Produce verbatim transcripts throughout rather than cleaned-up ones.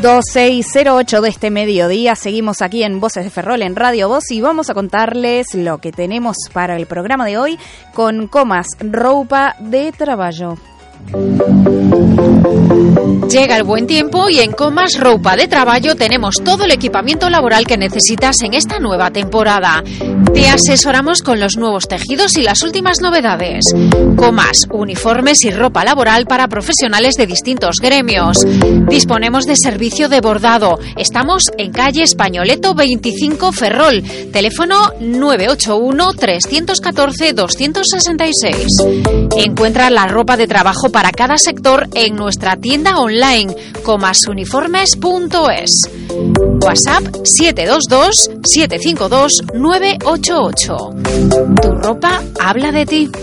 doce y cero ocho de este mediodía, seguimos aquí en Voces de Ferrol en Radio Voz y vamos a contarles lo que tenemos para el programa de hoy con Comas Roupa de Traballo. Llega el buen tiempo y en Comas Roupa de Traballo tenemos todo el equipamiento laboral que necesitas en esta nueva temporada. Te asesoramos con los nuevos tejidos y las últimas novedades. Comas, uniformes y ropa laboral para profesionales de distintos gremios. Disponemos de servicio de bordado. Estamos en calle Españoleto veinticinco Ferrol. Teléfono nueve ocho uno, tres uno cuatro, dos seis seis. Encuentra la ropa de trabajo para cada sector en nuestra tienda online comasuniformes punto es. WhatsApp siete dos dos, siete cinco dos, nueve ocho ocho. Tu ropa habla de ti.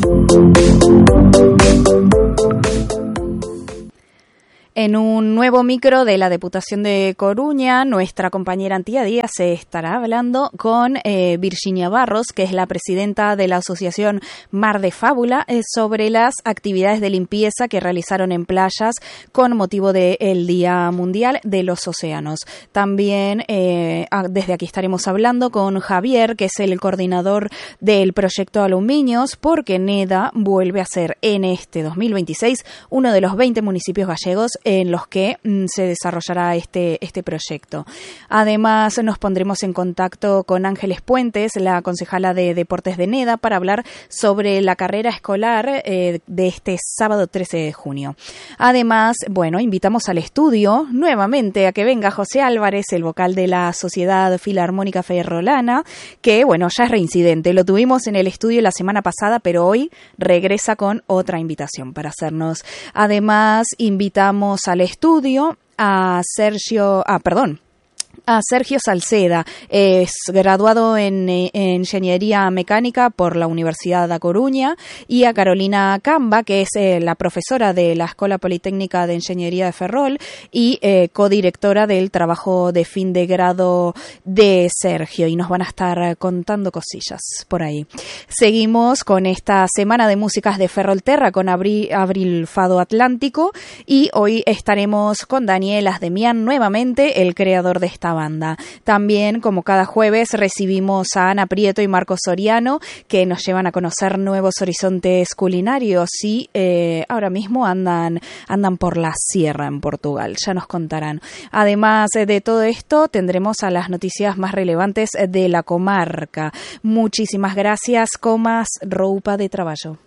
En un nuevo micro de la Deputación de Coruña, nuestra compañera Antía Díaz se estará hablando con eh, Virginia Barros, que es la presidenta de la Asociación Mar de Fábula, eh, sobre las actividades de limpieza que realizaron en playas con motivo del Día Mundial de los Océanos. También eh, desde aquí estaremos hablando con Javier, que es el coordinador del proyecto Aluminios, porque Neda vuelve a ser en este dos mil veintiséis uno de los veinte municipios gallegos en los que mm, se desarrollará este, este proyecto. Además, nos pondremos en contacto con Ángeles Puentes, la concejala de Deportes de Neda, para hablar sobre la carrera escolar eh, de este sábado trece de junio. Además, bueno, invitamos al estudio nuevamente a que venga José Álvarez, el vocal de la Sociedad Filarmónica Ferrolana, que, bueno, ya es reincidente. Lo tuvimos en el estudio la semana pasada, pero hoy regresa con otra invitación para hacernos. Además, invitamos al estudio a Sergio, ah, perdón, a Sergio Salceda, es graduado en, en Ingeniería Mecánica por la Universidad de Coruña, y a Carolina Camba, que es eh, la profesora de la Escuela Politécnica de Ingeniería de Ferrol y eh, codirectora del trabajo de fin de grado de Sergio, y nos van a estar contando cosillas por ahí. Seguimos con esta semana de músicas de Ferrolterra con Abril, Abril Fado Atlántico, y hoy estaremos con Daniel Asdemian nuevamente, el creador de esta banda. También, como cada jueves, recibimos a Ana Prieto y Marcos Soriano, que nos llevan a conocer nuevos horizontes culinarios y eh, ahora mismo andan, andan por la sierra en Portugal, ya nos contarán. Además de todo esto, tendremos a las noticias más relevantes de la comarca. Muchísimas gracias, Comas Roupa de Traballo.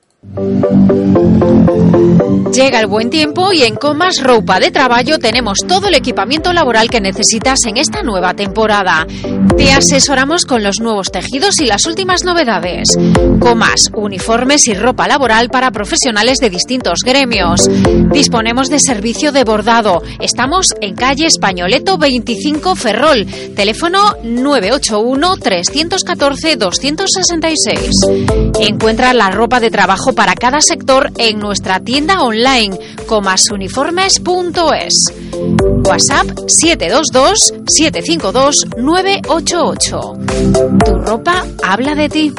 Llega el buen tiempo y en Comas Roupa de Traballo tenemos todo el equipamiento laboral que necesitas en esta nueva temporada. Te asesoramos con los nuevos tejidos y las últimas novedades. Comas, uniformes y ropa laboral para profesionales de distintos gremios. Disponemos de servicio de bordado. Estamos en calle Españoleto veinticinco Ferrol. Teléfono nueve ocho uno, tres uno cuatro, dos seis seis. Encuentra la ropa de trabajo para cada sector en nuestra tienda online comasuniformes punto es. WhatsApp siete dos dos, siete cinco dos, nueve ocho ocho. Tu ropa habla de ti.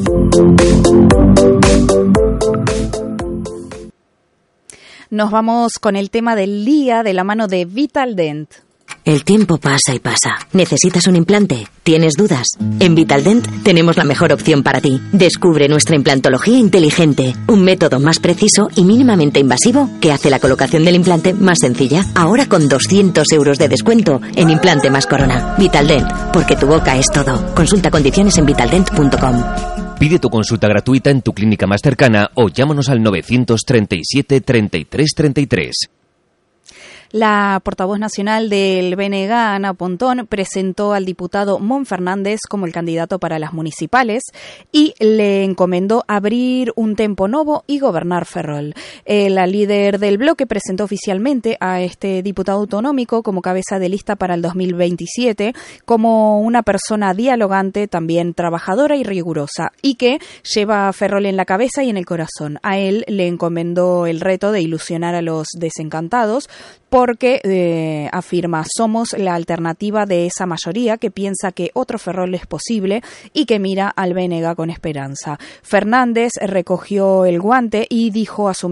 Nos vamos con el tema del día de la mano de Vitaldent. El tiempo pasa y pasa. ¿Necesitas un implante? ¿Tienes dudas? En Vitaldent tenemos la mejor opción para ti. Descubre nuestra implantología inteligente, un método más preciso y mínimamente invasivo que hace la colocación del implante más sencilla. Ahora con doscientos euros de descuento en implante más corona. Vitaldent, porque tu boca es todo. Consulta condiciones en vitaldent punto com. Pide tu consulta gratuita en tu clínica más cercana o llámanos al novecientos treinta y siete, treinta y tres, treinta y tres. La portavoz nacional del B N G, Ana Pontón, presentó al diputado Mon Fernández como el candidato para las municipales y le encomendó abrir un tempo novo y gobernar Ferrol. Eh, la líder del bloque presentó oficialmente a este diputado autonómico como cabeza de lista para el dos mil veintisiete como una persona dialogante, también trabajadora y rigurosa, y que lleva a Ferrol en la cabeza y en el corazón. A él le encomendó el reto de ilusionar a los desencantados, porque, eh, afirma, somos la alternativa de esa mayoría que piensa que otro Ferrol es posible y que mira al B N G con esperanza. Fernández recogió el guante y dijo asumir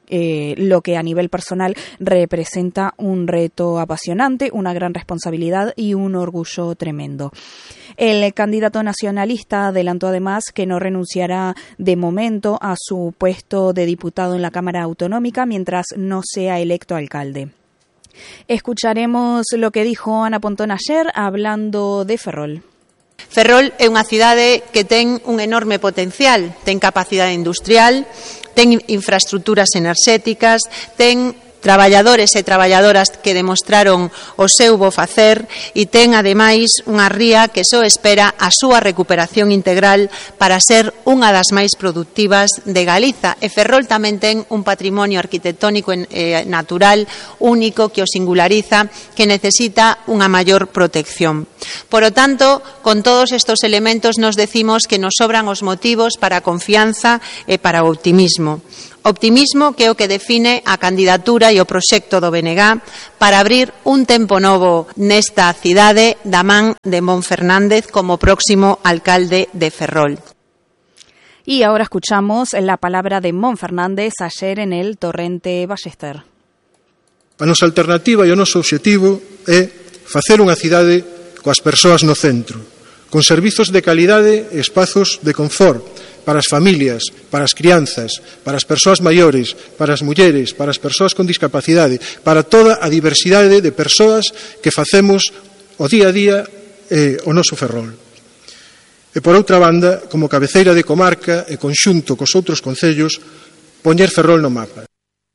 Eh, lo que a nivel personal representa un reto apasionante, una gran responsabilidad y un orgullo tremendo. El candidato nacionalista adelantó además que no renunciará de momento a su puesto de diputado en la Cámara Autonómica mientras no sea electo alcalde. Escucharemos lo que dijo Ana Pontón ayer hablando de Ferrol. Ferrol é unha cidade que ten un enorme potencial, ten capacidade industrial, ten infraestructuras enerxéticas, ten traballadores e traballadoras que demostraron o seu bo facer e ten, ademais, unha ría que só espera a súa recuperación integral para ser unha das máis productivas de Galiza. E Ferrol tamén ten un patrimonio arquitectónico e natural único que o singulariza, que necesita unha maior protección. Por lo tanto, con todos estos elementos nos decimos que nos sobran os motivos para a confianza e para o optimismo. Optimismo que é o que define a candidatura e o proxecto do B N G para abrir un tempo novo nesta cidade da man de Mon Fernández como próximo alcalde de Ferrol. Y ahora escuchamos la palabra de Mon Fernández ayer en el Torrente Ballester. A nosa alternativa e o noso obxectivo é facer unha cidade coas persoas no centro, con servizos de calidade e espazos de confort para as familias, para as crianzas, para as persoas maiores, para as mulleres, para as persoas con discapacidade, para toda a diversidade de persoas que facemos o día a día eh, o noso Ferrol. E por outra banda, como cabeceira de comarca e conxunto cos outros concellos, poñer Ferrol no mapa.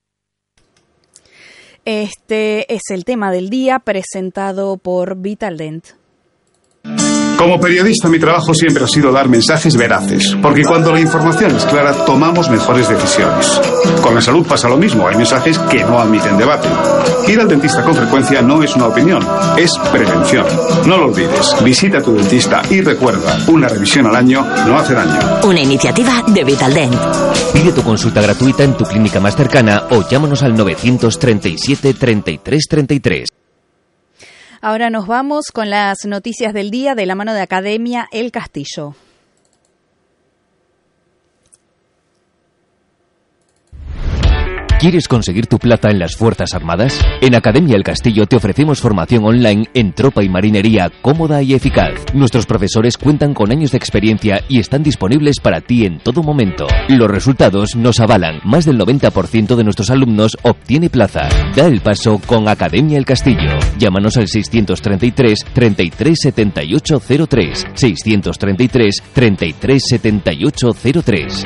Este es el tema del día presentado por Vitaldent. Como periodista, mi trabajo siempre ha sido dar mensajes veraces, porque cuando la información es clara, tomamos mejores decisiones. Con la salud pasa lo mismo, hay mensajes que no admiten debate. Ir al dentista con frecuencia no es una opinión, es prevención. No lo olvides, visita a tu dentista y recuerda, una revisión al año no hace daño. Una iniciativa de Vitaldent. Pide tu consulta gratuita en tu clínica más cercana o llámanos al novecientos treinta y siete, treinta y tres, treinta y tres. Ahora nos vamos con las noticias del día de la mano de Academia El Castillo. ¿Quieres conseguir tu plaza en las Fuerzas Armadas? En Academia El Castillo te ofrecemos formación online en tropa y marinería cómoda y eficaz. Nuestros profesores cuentan con años de experiencia y están disponibles para ti en todo momento. Los resultados nos avalan. Más del noventa por ciento de nuestros alumnos obtiene plaza. Da el paso con Academia El Castillo. Llámanos al seiscientos treinta y tres, treinta y tres, setenta y ocho cero tres. seiscientos treinta y tres, treinta y tres, setenta y ocho cero tres.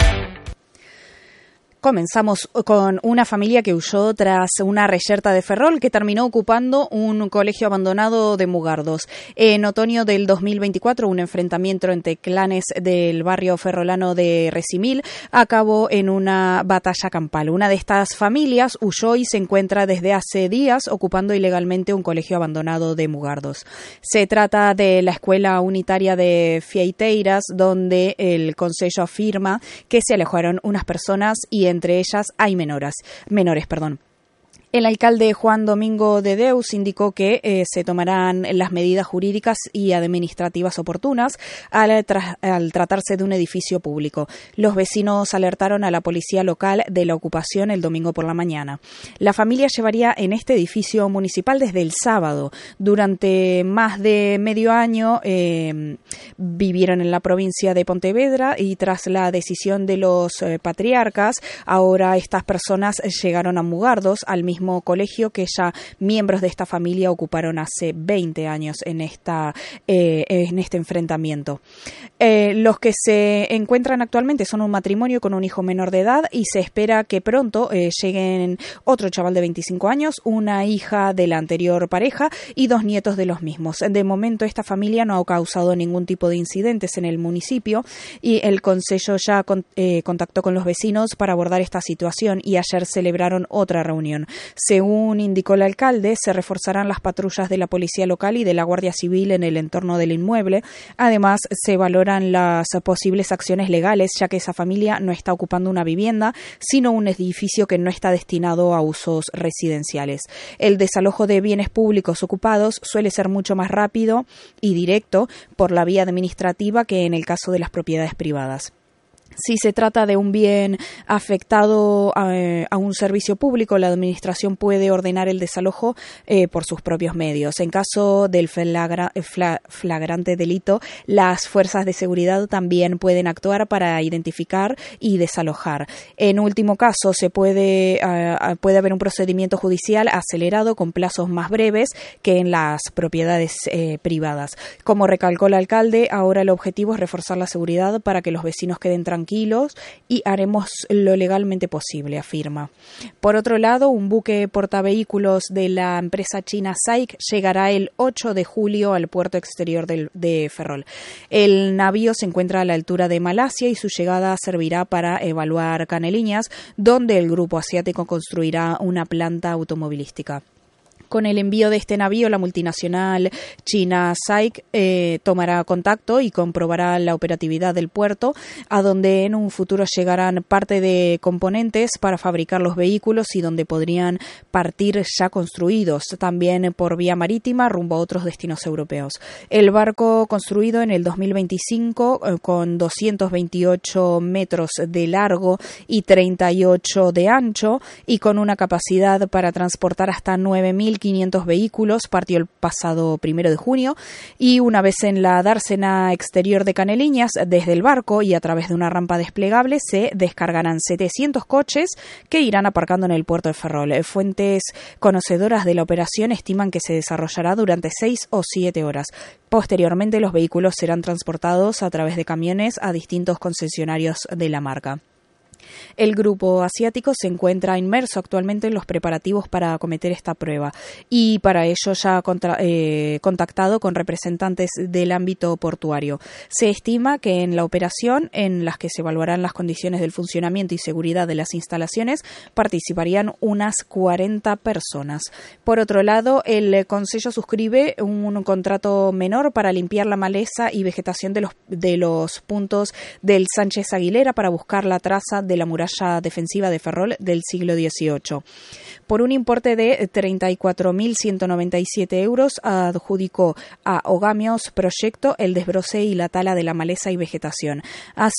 Comenzamos con una familia que huyó tras una reyerta de Ferrol que terminó ocupando un colegio abandonado de Mugardos. En otoño del dos mil veinticuatro, un enfrentamiento entre clanes del barrio ferrolano de Recimil acabó en una batalla campal. Una de estas familias huyó y se encuentra desde hace días ocupando ilegalmente un colegio abandonado de Mugardos. Se trata de la Escuela Unitaria de Fieteiras, donde el Concello afirma que se alejaron unas personas y entre ellas hay menores, menores, perdón. El alcalde Juan Domingo de Deus indicó que eh, se tomarán las medidas jurídicas y administrativas oportunas al, tra- al tratarse de un edificio público. Los vecinos alertaron a la policía local de la ocupación el domingo por la mañana. La familia llevaría en este edificio municipal desde el sábado. Durante más de medio año eh, vivieron en la provincia de Pontevedra y tras la decisión de los eh, patriarcas, ahora estas personas llegaron a Mugardos, al mismo colegio que ya miembros de esta familia ocuparon hace veinte años en esta eh, en este enfrentamiento. Eh, los que se encuentran actualmente son un matrimonio con un hijo menor de edad y se espera que pronto eh, lleguen otro chaval de veinticinco años, una hija de la anterior pareja y dos nietos de los mismos. De momento esta familia no ha causado ningún tipo de incidentes en el municipio y el Concello ya con, eh, contactó con los vecinos para abordar esta situación y ayer celebraron otra reunión. Según indicó el alcalde, se reforzarán las patrullas de la policía local y de la Guardia Civil en el entorno del inmueble. Además, se valoran las posibles acciones legales, ya que esa familia no está ocupando una vivienda, sino un edificio que no está destinado a usos residenciales. El desalojo de bienes públicos ocupados suele ser mucho más rápido y directo por la vía administrativa que en el caso de las propiedades privadas. Si se trata de un bien afectado a, a un servicio público, la Administración puede ordenar el desalojo eh, por sus propios medios. En caso del flagra, fla, flagrante delito, las fuerzas de seguridad también pueden actuar para identificar y desalojar. En último caso, se puede, uh, puede haber un procedimiento judicial acelerado con plazos más breves que en las propiedades eh, privadas. Como recalcó el alcalde, ahora el objetivo es reforzar la seguridad para que los vecinos queden tranquilos tranquilos y haremos lo legalmente posible, afirma. Por otro lado, un buque portavehículos de la empresa china S A I C llegará el ocho de julio al puerto exterior de, de Ferrol. El navío se encuentra a la altura de Malasia y su llegada servirá para evaluar Caneliñas, donde el grupo asiático construirá una planta automovilística. Con el envío de este navío, la multinacional china S A I C eh, tomará contacto y comprobará la operatividad del puerto, a donde en un futuro llegarán parte de componentes para fabricar los vehículos y donde podrían partir ya construidos, también por vía marítima rumbo a otros destinos europeos. El barco, construido en el dos mil veinticinco eh, con doscientos veintiocho metros de largo y treinta y ocho de ancho y con una capacidad para transportar hasta nueve mil quinientos vehículos, partió el pasado primero de junio y una vez en la dársena exterior de Caneliñas, desde el barco y a través de una rampa desplegable se descargarán setecientos coches que irán aparcando en el puerto de Ferrol. Fuentes conocedoras de la operación estiman que se desarrollará durante seis o siete horas. Posteriormente, los vehículos serán transportados a través de camiones a distintos concesionarios de la marca. El grupo asiático se encuentra inmerso actualmente en los preparativos para acometer esta prueba y para ello ya ha contra, eh, contactado con representantes del ámbito portuario. Se estima que en la operación, en las que se evaluarán las condiciones del funcionamiento y seguridad de las instalaciones, participarían unas cuarenta personas. Por otro lado, el Concello suscribe un contrato menor para limpiar la maleza y vegetación de los, de los puntos del Sánchez Aguilera para buscar la traza de la muralla defensiva de Ferrol del siglo dieciocho. Por un importe de treinta y cuatro mil ciento noventa y siete euros, adjudicó a Ogamios Proyecto el desbroce y la tala de la maleza y vegetación.